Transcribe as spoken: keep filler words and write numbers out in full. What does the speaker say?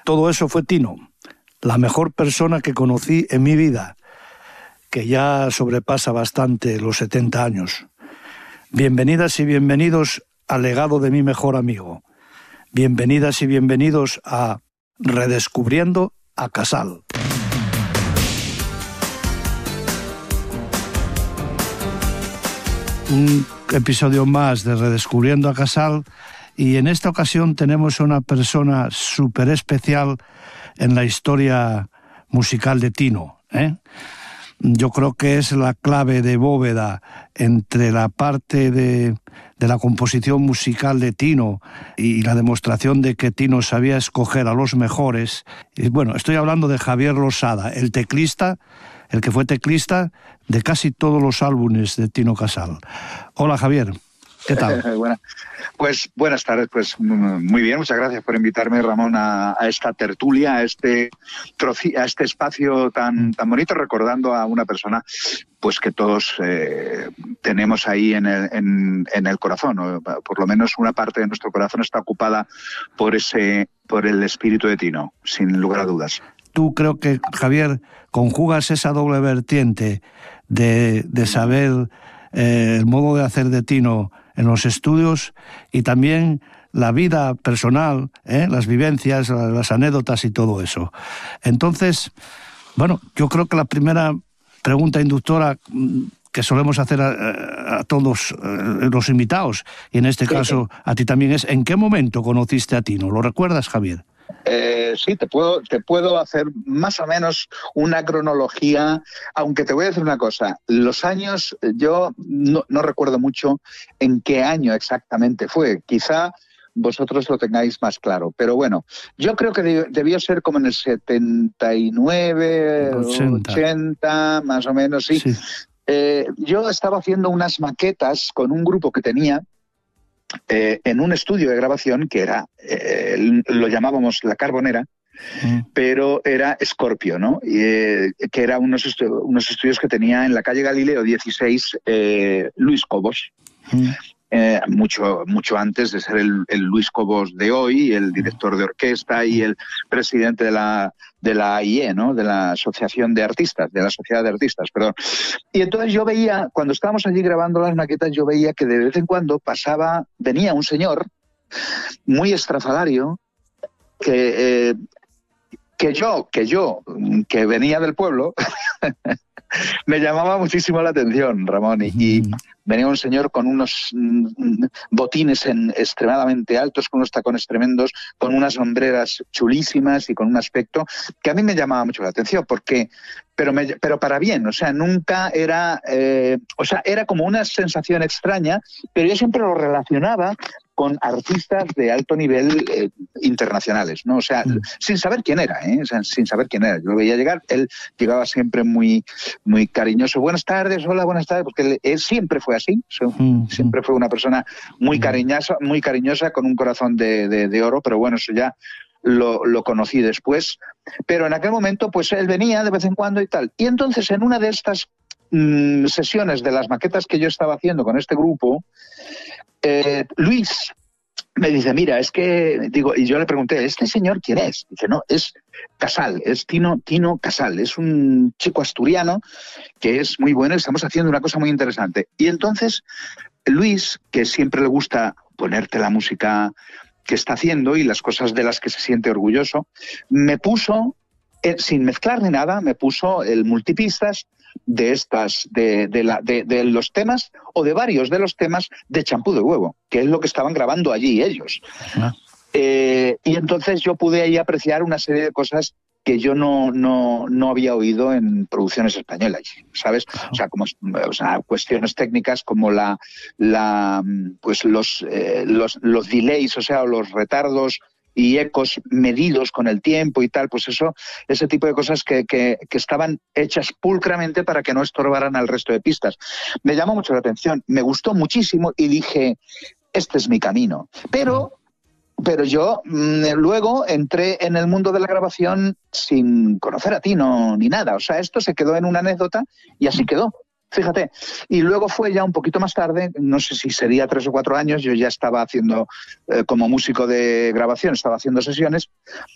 Todo eso fue Tino, la mejor persona que conocí en mi vida, que ya sobrepasa bastante los setenta años. Bienvenidas y bienvenidos al legado de mi mejor amigo. Bienvenidas y bienvenidos a Redescubriendo a Casal. Un episodio más de Redescubriendo a Casal, y en esta ocasión tenemos a una persona súper especial en la historia musical de Tino, ¿eh? Yo creo que es la clave de bóveda entre la parte de, de la composición musical de Tino y la demostración de que Tino sabía escoger a los mejores. Y bueno, estoy hablando de Javier Losada, el teclista, el que fue teclista de casi todos los álbumes de Tino Casal. Hola, Javier, ¿qué tal? Bueno, pues buenas tardes, pues muy bien, muchas gracias por invitarme, Ramón, a, a esta tertulia, a este troci, a este espacio tan tan bonito, recordando a una persona pues que todos eh, tenemos ahí en el, en, en el corazón, o por lo menos una parte de nuestro corazón está ocupada por ese por el espíritu de Tino, sin lugar a dudas. Tú creo que, Javier, conjugas esa doble vertiente de, de saber eh, el modo de hacer de Tino en los estudios y también la vida personal, ¿eh? Las vivencias, las anécdotas y todo eso. Entonces, bueno, yo creo que la primera pregunta inductora que solemos hacer a, a todos eh, los invitados, y en este caso a ti también, es ¿en qué momento conociste a Tino? ¿Lo recuerdas, Javier? Eh, sí, te puedo, te puedo hacer más o menos una cronología, aunque te voy a decir una cosa. Los años, yo no, no recuerdo mucho en qué año exactamente fue. Quizá vosotros lo tengáis más claro. Pero bueno, yo creo que debió ser como en el setenta y nueve, ochenta, ochenta más o menos, sí. sí. Eh, yo estaba haciendo unas maquetas con un grupo que tenía, Eh, en un estudio de grabación que era, eh, lo llamábamos La Carbonera, mm. pero era Scorpio, ¿no? Y, eh, que era unos, estu unos estudios que tenía en la calle Galileo dieciséis eh, Luis Cobos. Mm. Eh, mucho mucho antes de ser el, el Luis Cobos de hoy, el director de orquesta y el presidente de la de la A I E, ¿no? De la Asociación de Artistas, de la Sociedad de Artistas, perdón. Y entonces yo veía, cuando estábamos allí grabando las maquetas, yo veía que de vez en cuando pasaba, venía un señor muy estrafalario que eh, que yo, que yo, que venía del pueblo, me llamaba muchísimo la atención, Ramón, y, y venía un señor con unos mm, botines en, extremadamente altos, con unos tacones tremendos, con unas sombreras chulísimas y con un aspecto que a mí me llamaba mucho la atención, porque, pero, me, pero para bien, o sea, nunca era, eh, o sea, era como una sensación extraña, pero yo siempre lo relacionaba con artistas de alto nivel eh, internacionales, ¿no? O sea, mm. sin saber quién era, ¿eh? O sea, sin saber quién era. Yo lo veía llegar, él llegaba siempre muy, muy cariñoso. Buenas tardes, hola, buenas tardes, porque él, él siempre fue así, mm. siempre fue una persona muy cariñosa, muy cariñosa, con un corazón de, de, de oro, pero bueno, eso ya lo, lo conocí después. Pero en aquel momento, pues él venía de vez en cuando y tal. Y entonces, en una de estas mmm, sesiones de las maquetas que yo estaba haciendo con este grupo, Eh, Luis me dice, mira, es que, digo, y yo le pregunté, ¿este señor quién es? Dice, no, es Casal, es Tino, Tino Casal, es un chico asturiano que es muy bueno y estamos haciendo una cosa muy interesante. Y entonces Luis, que siempre le gusta ponerte la música que está haciendo y las cosas de las que se siente orgulloso, me puso, eh, sin mezclar ni nada, me puso el multipistas de estas, de, de, la, de, de los temas o de varios de los temas de Champú de Huevo, que es lo que estaban grabando allí ellos. Ah. Eh, y entonces yo pude ahí apreciar una serie de cosas que yo no, no, no había oído en producciones españolas, ¿sabes? O sea, como o sea, cuestiones técnicas como la, la pues los, eh, los, los delays, o sea, los retardos y ecos medidos con el tiempo y tal, pues eso, ese tipo de cosas que, que, que estaban hechas pulcramente para que no estorbaran al resto de pistas. Me llamó mucho la atención, me gustó muchísimo y dije, este es mi camino. Pero, pero yo mmm, luego entré en el mundo de la grabación sin conocer a Tino ni nada. O sea, esto se quedó en una anécdota y así quedó. Fíjate, y luego fue ya un poquito más tarde, no sé si sería tres o cuatro años, yo ya estaba haciendo, eh, como músico de grabación, estaba haciendo sesiones,